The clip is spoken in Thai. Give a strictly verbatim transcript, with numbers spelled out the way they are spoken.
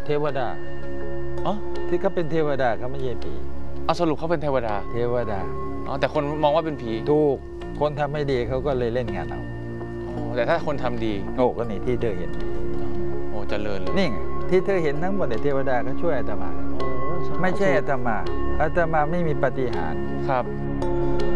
เทวดาอ๋อที่เขาเป็นเทวดาเขาไม่ใช่ผีเอาสรุปเขาเป็นเทวดาเทวดาอ๋อแต่คนมองว่าเป็นผีถูกคนทำไม่ดีเขาก็เลยเล่นงานเอาอ๋อแต่ถ้าคนทำดีโอ้ก็นี่ที่เธอเห็นโอ้เจริญเลยนี่ไงที่เธอเห็นทั้งหมดเนี่ยเทวดาเขาช่วยอาตมาโอ้ไม่ใช่อาตมาอาตมาไม่มีปาฏิหาริย์ครับ